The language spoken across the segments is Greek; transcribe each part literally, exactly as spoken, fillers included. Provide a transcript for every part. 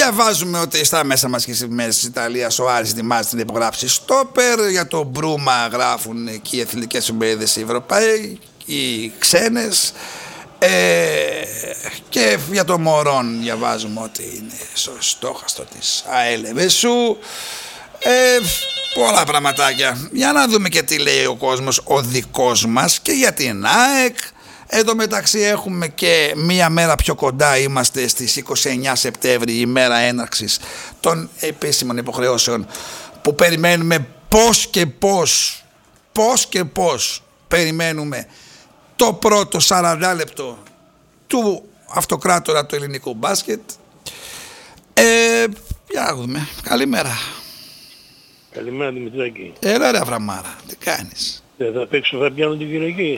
Διαβάζουμε ότι στα μέσα μας και στις μέρες της Ιταλίας ο Άρης ετοιμάζεται να υπογράψει στόπερ. Για το Μπρούμα γράφουν εκεί οι εθνικές εφημερίδες οι Ευρωπαίοι, οι ξένες. Ε, και για το Μωρόν διαβάζουμε ότι είναι στο στόχαστο της ΑΕΛ Εφέσου. Ε, πολλά πραγματάκια. Για να δούμε και τι λέει ο κόσμος ο δικός μας και για την ΑΕΚ. Εν τω μεταξύ έχουμε και μία μέρα πιο κοντά, είμαστε στις είκοσι εννέα Σεπτέμβρη, η μέρα έναρξης των επίσημων υποχρεώσεων που περιμένουμε πώς και πώς, πώς και πώς περιμένουμε το πρώτο σαράντα λεπτό του αυτοκράτορα του ελληνικού μπάσκετ. Ε, για να δούμε. Καλημέρα. Καλημέρα Δημητράκη. Έλα ρε Αβραμάρα, τι κάνεις? Δεν θα παίξω, θα πιάνω την Κυριακή.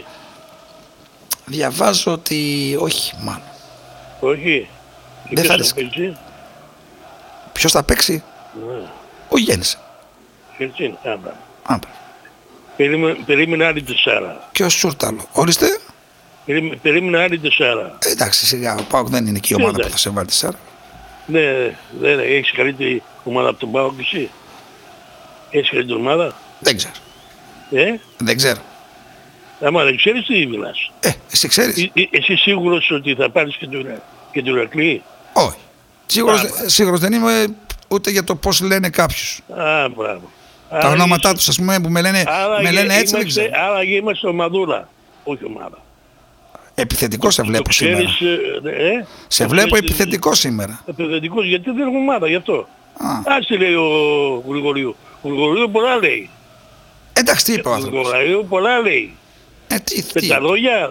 Διαβάζω ότι όχι μάλλον. Όχι. Δεν θα παίξει. Ποιος θα παίξει? Ναι. Ο Γέννης. Χερτσίν, άμπρα. Άμπρα. Περίμενε, περίμενε άλλη τεσσάρα. Και ο Σούρταλο. Ορίστε. Περίμενε, περίμενε άλλη τεσσάρα. Ε, εντάξει, σιγά. Ο ΠΑΟΚ δεν είναι και η ομάδα ε, που θα σε βάλει τεσσάρα. Ναι, δεν έχεις καλύτερη ομάδα από τον ΠΑΟΚ εσύ? Έχεις καλύτερη ομάδα? Δεν ξέρω. Ε? Δεν ξέρω. Άμα δεν ξέρεις τι μιλάς. Ε, εσύ ξέρεις. Ε, ε, εσύ σίγουρος ότι θα πάρεις και το, και το Ηρακλή? Όχι. Σίγουρος, σίγουρος δεν είμαι ούτε για το πώς λένε κάποιους. Α, μπράβο. Τα άρα ονόματά τους ας πούμε που με λένε, με λένε έτσι είμαστε, δεν ξέρω. Άρα είμαστε ομαδούλα, όχι ομάδα. Επιθετικό σε βλέπω σήμερα. Ξέρεις, ε, σε βλέπω επιθετικό σήμερα. Επιθετικός γιατί δεν έχουμε ομάδα γι' αυτό. Ας τι λέει ο Γρηγορίου. Ο Γρηγορίου πολλά λέει. Εντάξει, τι είπε ο άνθρωπος? Ο Γρηγορίου πολλά λέει. Ε, τι, με τι. τα λόγια.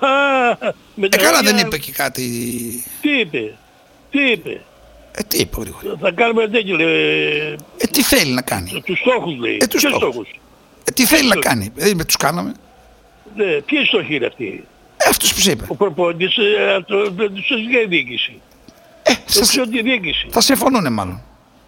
Με τα ε, καλά δεν είπε και κάτι. Τι είπε. Τι είπε. Ε, τι είπε ο Γρηγορίου? Θα κάνουμε τέτοιο λέει. Ε, τι θέλει να κάνει? Τους στόχους λέει. Ε, τους στόχους. Ε, τι θέλει να κάνει? Δεν με τους κάναμε. Ναι, ποιοι στόχοι είναι αυτοί? Ε, αυτούς που είπε. Ο προπονητής δεν τους έχει διοίκηση. Ε, σας... θα συμφωνούνε μάλλον.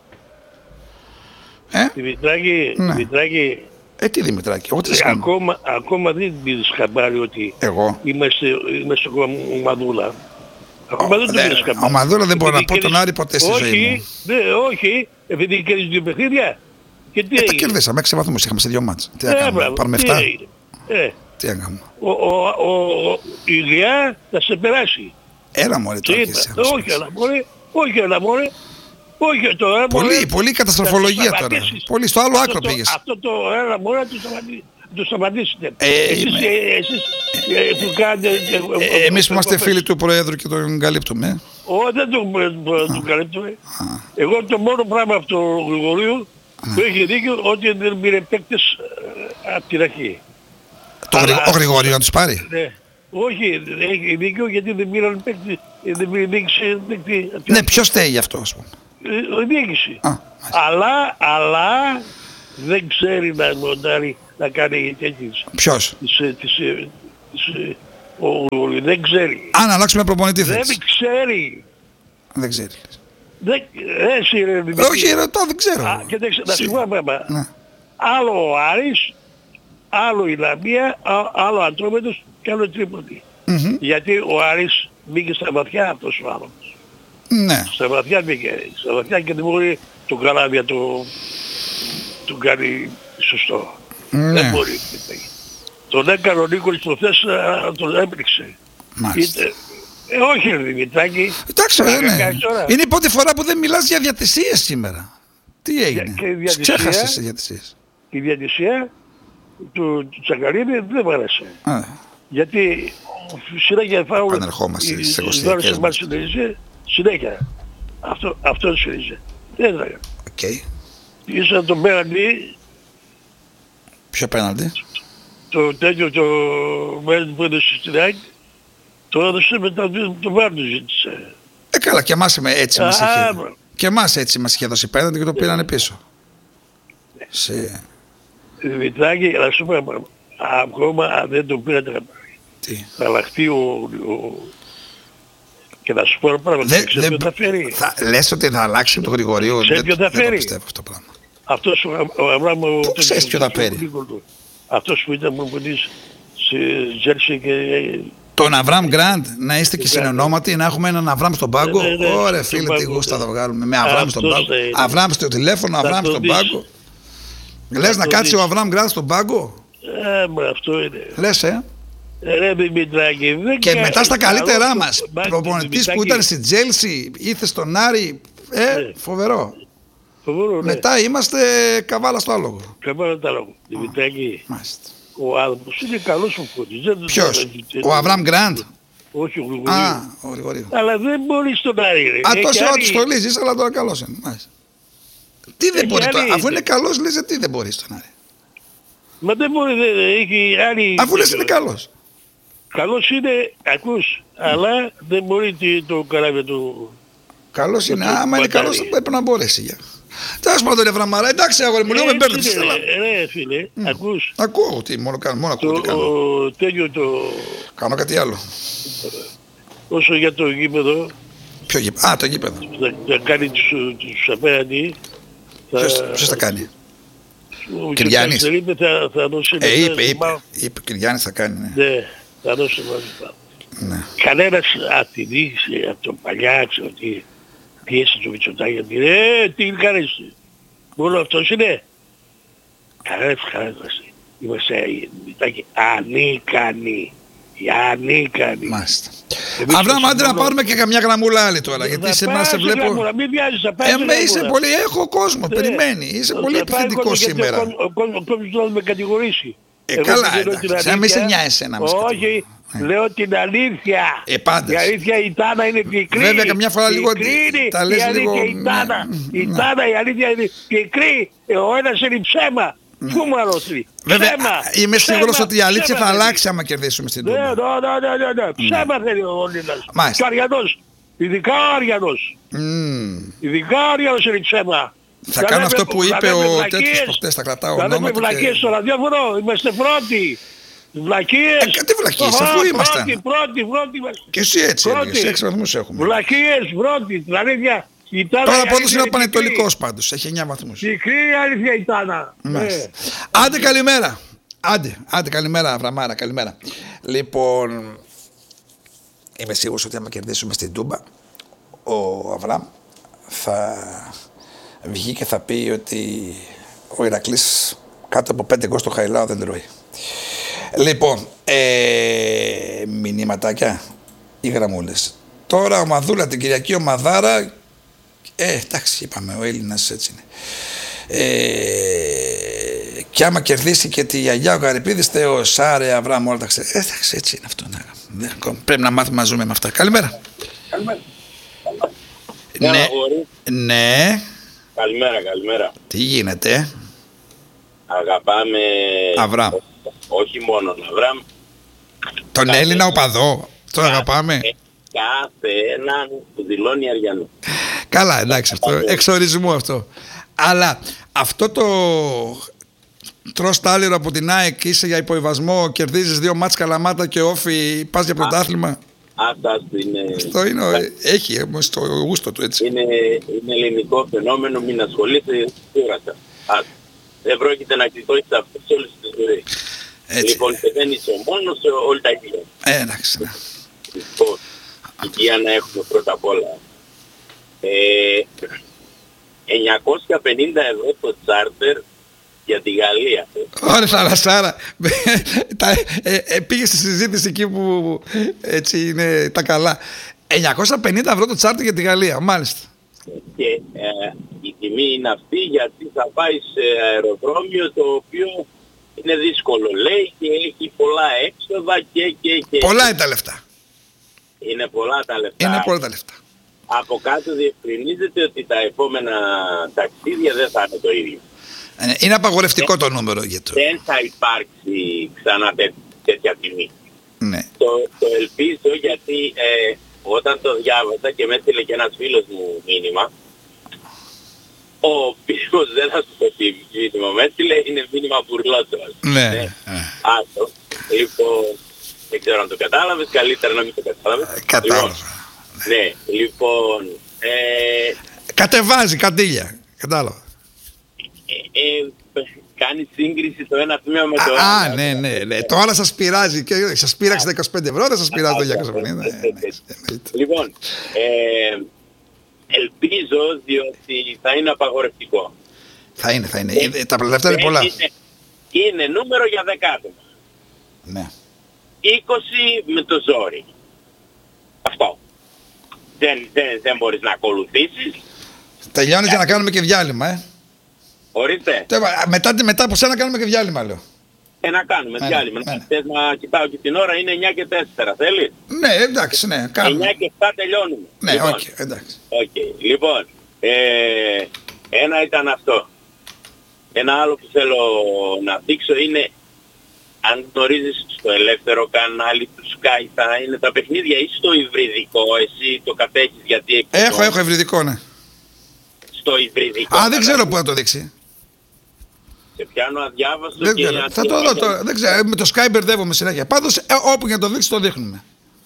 Ε? Δημητράκη, ναι. Δημητράκη. Ε, τι Δημητράκη, εγώ τι ε, ακόμα, ακόμα δεν πήρες χαμπάρι ότι εγώ. είμαστε, είμαστε ακόμα ομαδούλα. Ακόμα δεν το πήρες χαμπάρι. Ομαδούλα δεν μπορώ να πω τον Άρη ποτέ στη ζωή μου. Ναι, όχι, επειδή κέρδισε δύο παιχνίδια. Και τι ε, τα κερδίσαμε, έξι βαθμούς είχαμε σε δύο μάτς. Τι να κάνουμε, πάρουμε εφτά. Ε, τι να κάνουμε. Ο, ο, ο, η Ηλιά θα σε περάσει. Έλα μωρέ το άρχισε. Όχι έλα μωρέ, όχι έλα μωρέ. Όχι τώρα. Πολύ, μωρέ, πολύ καταστροφολογία τώρα. Πολύ στο άλλο άκρο πήγες. Αυτό το έλα μωρέ να το σταματήσετε. Εσείς που κάνετε... Εμείς που είμαστε φίλοι του Προέδρου και τον καλύπτουμε. Όχι δεν τον καλύπτουμε. Εγώ το μόνο πράγμα από το Γρηγορίου που έχει δίκιο ότι δεν πήρε παίκτες από την αρχή. Ο Γρηγορίου να τους πάρει? Όχι, έχει δίκιο γιατί δεν πήραν παίκτη, δεν πήρε διοίκηση. Ναι, ποιος φταίει γι' αυτό ας πούμε? Η διοίκηση. Αλλά, αλλά δεν ξέρει να μοντάρει να κάνει τέτοιες. Ποιος? Δεν ξέρει. Αν αλλάξουμε προπονητή θες? Δεν ξέρει. Δεν ξέρει. Εσύ ρε Δημητρή. Όχι ρωτώ, δεν ξέρω. Να σου πω πράγμα. Άλλο ο Άρης, άλλο η Λαμία, άλλο Ατρόμητος και άλλο Τρίπολη. Mm-hmm. Γιατί ο Άρης μπήκε στα βαθιά αυτός ο άνθρωπος. Ναι. Στα βαθιά μπήκε. Στα βαθιά και δεν μπορεί το Καλάβια το, το κάνει σωστό. Ναι. Δεν μπορεί. Τον έκανε ο Νίκολης προχθές, τον έπληξε. Μάλιστα. Ε, όχι ρε Δημητράκη. Εντάξει, ναι. Είναι η πρώτη φορά που δεν μιλάς για διατησίες σήμερα. Τι έγινε? Ξέχασες οι διατησίες. Η διατησία του, του Τσακαρίδη δεν μ' άρεσε. Γιατί συνέχεια φάουλ πανερχόμαστε στις εγωστιακές μας. Συνέχεια. Αυτό, αυτό συνέχεια. Δεν θα έκανε. Οκ. Ίσα τον πέναντι. Ποιο πέναντι? Το τέτοιο το μέλλον που έδωσε στην ΑΕΚ. Το έδωσε μετά το βάρ του ζήτησε. Ε καλά και εμάς έτσι μας είχε. Και εμάς έτσι μας είχε δώσει πέναντι και το πήρανε πίσω. Σε... Δημητράκη, να σου πω ακόμα δεν το πήρατε. Τι? Θα αλλάχτεί ο, ο... Και να σου πω πράγμα, δεν ξέρεις ποιο θα φέρει. Θα, λες ότι θα αλλάξει το Γρηγορίου? Ξέρεις ποιο θα φέρει? Δεν το πιστεύω αυτό το πράγμα. Αυτός ο Αβράμο... Πού ξέρεις ποιο θα φέρει? Αυτός που ήταν προπονητής σε Τζέρσι και Τον Αβραμ Γκραντ, να είστε και συνεννόματοι, να έχουμε έναν Αβραμ στον πάγκο. Ωραία, φίλε, τι γούστα θα βγάλουμε. Με Αβραμ στον πάγκο. Αβραμ στο τηλέφωνο, Αβραμ στον πάγκο. Λες να κάτσει ο Αβραμ Γκραντ στον πάγκο. Ε, μα αυτό είναι. Λες, ε. Ρε Δημητράκη, δεν και μετά στα καλύτερά μας. Προπονητής που ήταν στη Τζέλσι, ήρθε στον Άρη. Ε, ναι. Φοβερό. Φοβερό, ναι. Μετά είμαστε καβάλα στο άλογο. Καβάλα στο άλογο. Δημητράκη. Μάλιστα. Ο άνθρωπος είναι καλός ο φωτής. Ποιος, ο Αβραμ Γκραντ? Όχι, ο Γρηγορίου. Α, ο Γρηγορίου. Αλλά δεν μπορεί στον Άρη, ρε. Α, τόσο ώρα του στολίζεις, αλλά τώρα καλός είναι. Μάλιστα. Τι δεν μπορεί τώρα, αφού είναι καλός λες, τι δεν μπορεί στον Άρη. Μα δεν μπορεί, δεν έχει άλλη... Αφού λες είναι καλός. Καλός είναι, ακούς, αλλά δεν μπορεί το καράβι του... Καλός είναι, άμα είναι καλός θα πρέπει να μπορέσει για. Τέλος πάντων, ρε Βραμάρα, εντάξει αγόρι μου, λίγο με μπέρδεψες. Ρε φίλε, ακούς. Ακούω, τι, μόνο κάνω, μόνο ακούω τι κάνω. Τέτοιο το... Κάνω κάτι άλλο. Όσο για το γήπεδο... Ποιο γήπεδο, α, το γήπεδο. Θα κάνει τους απέναντι... Ποιος θα κάνει? Ο Κυριάννης. Ε, είπε, είπε, είπε, ο Κυριάννης θα κάνει, ναι. Ναι, θα δώσει μαζί. Κανένας από την δείξη, από τον παλιά, ξέρω τι... Πιέσει του Μητσοτάκη, γιατί ρε, τι κάνεις, μόνο αυτός είναι. Κανένας, κανένας. Είμαστε ανίκανοι. Ανίκανοι. Μάλιστα. Αβραμ, άντε να πάρουμε και καμιά γραμμούλα άλλη τώρα, γιατί σε εμάς σε βλέπω... Μην βιάζεις, θα πάρεις γραμμούλα. Ε, είσαι πολύ, έχω κόσμο, περιμένει, είσαι πολύ επιθετικός σήμερα. Ο κόσμος τώρα με κατηγορήσει. Ε, καλά, εντάξει, να μην σε νοιάζει εσένα. Όχι. Λέω την αλήθεια. Ε, πάντως. Η αλήθεια η Τάνα είναι πικρή. Βέβαια καμιά φορά λίγο τα λες λίγο... Η Τάνα, η Τάνα η αλήθεια είναι πικρή. Ο ένας είναι ψέμα. Πού μου αρρωστεί. Βέβαια είμαι σίγουρος ότι η αλήθεια θα αλλάξει άμα κερδίσουμε στην Τούμπα. Ναι, ναι, ναι. Ψέμα θέλει ο Έλληνας. Και ο Αριανός. Ειδικά ο Αριανός. Ειδικά ο Αριανός είναι ψέμα. Θα κάνω αυτό που είπε ο τέτοιος προχτές, θα κρατάω ονόματα. Θα λέμε βλακίες στο ραδιόφωνο. Είμαστε πρώτοι. Βλακίες. Ε, κάτι βλακίες, αφού ήμασταν. Πρώτη, πρώτη, πρώτη. Και εσύ έτσι, εσύ έξι βαθμούς έχουμε. Βλακίες, πρώτη, την αλήθεια. Τώρα πρώτος είναι ο Πανετολικός πάντως, έχει εννιά βαθμούς. Πικρή αλήθεια η Τάνα. Άντε καλημέρα. Άντε, άντε καλημέρα Βραμάρα, καλημέρα. Λοιπόν, είμαι σίγουρος ότι άμα κερδίσουμε στην Τούμπα, ο Αβραμ θα βγει και θα πει ότι ο Ηρακλής κάτω από πέντε γκολ στο Χαϊλάο δεν τρώει. Λοιπόν, ε, μηνύματάκια ή γραμμούλες. Τώρα ομαδούλα την Κυριακή ομαδάρα. Ε, εντάξει, είπαμε, ο Έλληνας έτσι είναι. Ε, και άμα κερδίσει και τη γιαγιά ο Γαρυπίδης, Θεό, Σάρε, Αβραμ, όλα τα ξέρει. Ε, εντάξει, έτσι είναι αυτό. Ναι. Πρέπει να μάθουμε να ζούμε με αυτά. Καλημέρα. Καλημέρα. Ναι. Ναι. Καλημέρα, καλημέρα. Τι γίνεται? Αγαπάμε... Αβραμ. Όχι μόνο τον Αβραμ. Τον κάθε... Έλληνα οπαδό. Τον αγαπάμε. Κάθε έναν που δηλώνει Αριανό. Καλά, εντάξει, αυτό, εξορισμού αυτό. Αλλά αυτό το τρως τάλιρο από την ΑΕΚ, είσαι για υποϊβασμό, κερδίζεις δύο μάτς Καλαμάτα και Όφι, πας για πρωτάθλημα. Αυτά είναι... Αυτό είναι, έχει όμως το γούστο του έτσι. Είναι, είναι ελληνικό φαινόμενο, μην ασχολείσαι, κούρασα. Δεν πρόκειται να κλειτώσεις αυτό σε όλη τη ζωή. Λοιπόν, και δεν είσαι ο μόνος, όλοι τα ίδια. Ε, εντάξει. Ναι. Λοιπόν, υγεία να έχουμε πρώτα απ' όλα. Ε, εννιακόσια πενήντα ευρώ το τσάρτερ για τη Γαλλία. Ωραία θαλασσάρα. ε, ε, πήγε στη συζήτηση εκεί που έτσι είναι τα καλά. εννιακόσια πενήντα ευρώ το τσάρτερ για τη Γαλλία, μάλιστα. Και ε, η τιμή είναι αυτή γιατί θα πάει σε αεροδρόμιο το οποίο είναι δύσκολο λέει και έχει πολλά έξοδα και και και. Πολλά είναι τα λεφτά. Είναι πολλά τα λεφτά. Είναι πολλά τα λεφτά. Από κάτω διευκρινίζεται ότι τα επόμενα ταξίδια δεν θα είναι το ίδιο. Είναι απαγορευτικό το νούμερο για το... Δεν θα υπάρξει ξανά τέ, τέτοια τιμή. Ναι. Το, το ελπίζω γιατί ε, όταν το διάβασα και με έστειλε και ένας φίλος μου μήνυμα, ο οποίος δεν θα σου πω τι μήνυμα με έστειλε, είναι μήνυμα μπουρλότος. Ναι. ναι. Άστο. Λοιπόν, δεν ξέρω αν το κατάλαβες, καλύτερα να μην το κατάλαβες. Κατάλαβα. Λοιπόν, ναι, λοιπόν... Ε, κατεβάζει κατήλια, κατάλαβα. Ε, ε, κάνει σύγκριση το ένα τμήμα με το άλλο. Α, ναι, ναι, ναι. Τώρα σας πειράζει και σας πείραξε τα είκοσι πέντε ευρώ, δεν σας πειράζει το διακόσια πενήντα. Λοιπόν, ε, ελπίζω διότι θα είναι απαγορευτικό. Θα είναι, θα είναι. Ε, τα λεφτά είναι πολλά. Είναι, είναι νούμερο για δέκα άτομα. Ναι. είκοσι με το ζόρι. Αυτό. Δεν, δεν, δεν μπορείς να ακολουθήσεις. Τελειώνεις για να κάνουμε και διάλειμμα, ε. Ορίστε. Μετά, μετά από σένα κάνουμε και διάλειμμα, λέω. Ε, να κάνουμε ναι, διάλειμμα. Ναι, ναι. Θες να κοιτάω και την ώρα, είναι εννιά και τέσσερα, θέλεις? Ναι, εντάξει, ναι, κάνουμε. εννιά και επτά τελειώνουμε. Ναι, λοιπόν, okay, εντάξει. Okay. Λοιπόν, ε, ένα ήταν αυτό. Ένα άλλο που θέλω να δείξω είναι, αν γνωρίζεις στο ελεύθερο κανάλι του Sky θα είναι τα παιχνίδια ή στο υβριδικό, εσύ το κατέχεις γιατί... Έχω, το... έχω υβριδικό, ναι. Στο υβριδικό. Α, δεν ξέρω πού να το δείξει. Σε πιάνω αδιάβαστο Δεν και... ξέρω. Θα το δω τώρα. Δεν ξέρω. Με το Sky μπερδεύομαι συνέχεια. Πάντως ε, όπου για να το δείξει το δείχνουμε.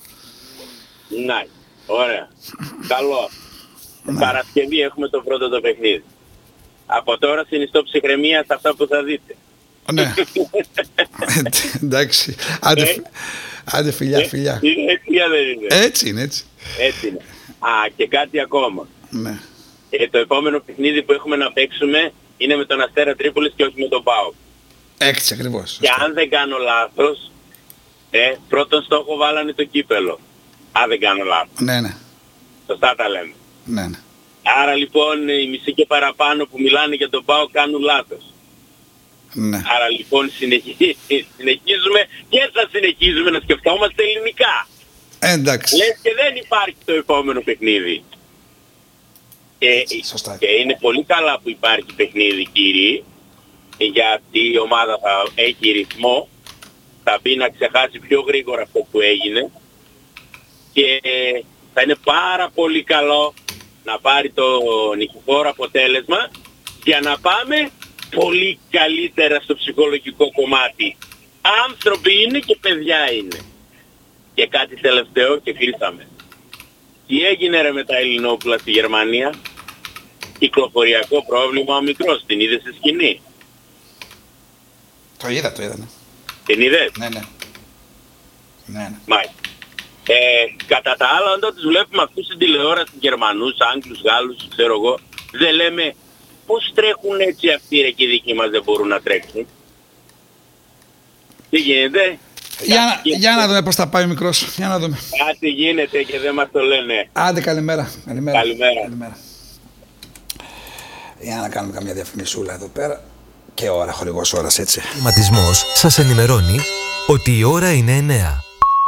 Ναι. Ωραία. Καλό. Παρασκευή έχουμε το πρώτο το παιχνίδι. Από τώρα συνιστώ ψυχραιμία σε αυτά που θα δείτε. Ναι. Εντάξει. Άντε, άντε φιλιά, φιλιά. Είναι έτσι ή δεν είναι? Έτσι είναι, έτσι. Έτσι είναι. Α, και κάτι ακόμα. Ναι. Ε, το επόμενο παιχνίδι που έχουμε να παίξουμε είναι με τον Αστέρα Τρίπολης και όχι με τον ΠΑΟΚ. Έτσι ακριβώς. Και αν δεν κάνω λάθος, ε, πρώτον στόχο βάλανε το κύπελο. Αν δεν κάνω λάθος. Ναι, ναι. Σωστά τα λέμε. Ναι, ναι. Άρα λοιπόν οι μισοί και παραπάνω που μιλάνε για τον ΠΑΟΚ κάνουν λάθος. Ναι. Άρα λοιπόν συνεχί... συνεχίζουμε και θα συνεχίζουμε να σκεφτόμαστε ελληνικά. Εντάξει. Λες και δεν υπάρχει το επόμενο παιχνίδι. Και, Σωστά. και είναι πολύ καλά που υπάρχει παιχνίδι, κύριοι, γιατί η ομάδα θα έχει ρυθμό, θα μπει να ξεχάσει πιο γρήγορα αυτό που έγινε και θα είναι πάρα πολύ καλό να πάρει το νικηφόρο αποτέλεσμα για να πάμε πολύ καλύτερα στο ψυχολογικό κομμάτι. Άνθρωποι είναι και παιδιά είναι. Και κάτι τελευταίο και κλείσαμε. Τι έγινε ρε με τα Ελληνόπουλα στη Γερμανία? Κυκλοφοριακό πρόβλημα ο μικρός. Την είδες στη σκηνή? Το είδα, το είδα, ναι. Την είδες? Ναι, ναι. Ναι, ναι. Μάλιστα. Ε, κατά τα άλλα όταν τους βλέπουμε αυτούς στην τηλεόραση, Γερμανούς, Άγγλους, Γάλλους, ξέρω εγώ, δεν λέμε πώς τρέχουν έτσι αυτοί ρε και οι δικοί μας δεν μπορούν να τρέξουν? Τι γίνεται? Για, να, για να δούμε πώς θα πάει ο μικρός. Για να δούμε. Κάτι γίνεται και δεν μας το λένε. Άντε καλημέρα. Καλημέρα. Καλημέρα. Καλημέρα. Για να κάνουμε καμιά διαφημισούλα εδώ πέρα. Και ώρα, χορηγός ώρας, έτσι. Ο κλιματισμός σας ενημερώνει ότι η ώρα είναι εννέα.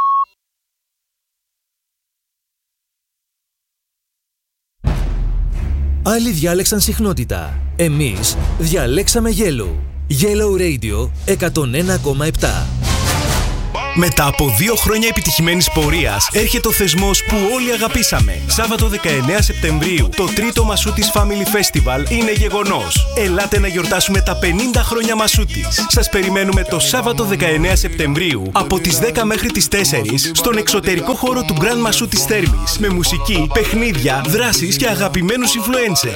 Άλλοι διάλεξαν συχνότητα. Εμείς διαλέξαμε Yellow. Yellow Radio εκατόν ένα κόμμα επτά. Μετά από δύο χρόνια επιτυχημένης πορείας, έρχεται ο θεσμός που όλοι αγαπήσαμε. Σάββατο δεκαεννέα Σεπτεμβρίου, το τρίτο Μασούτης Family Festival είναι γεγονός. Ελάτε να γιορτάσουμε τα πενήντα χρόνια Μασούτης. Σας περιμένουμε το Σάββατο δεκαεννέα Σεπτεμβρίου, από τις δέκα μέχρι τις τέσσερις, στον εξωτερικό χώρο του Grand Μασούτης Θέρμης, με μουσική, παιχνίδια, δράσεις και αγαπημένους influencers.